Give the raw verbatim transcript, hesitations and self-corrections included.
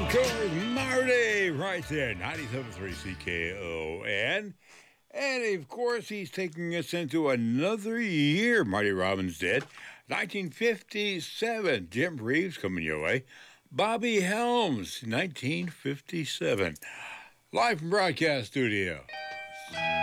Of course, Marty, right there, ninety-seven point three C K O N. And of course, he's taking us into another year. Marty Robbins did. nineteen fifty-seven. Jim Reeves coming your way. Bobby Helms, nineteen fifty-seven. Live from Broadcast Studio.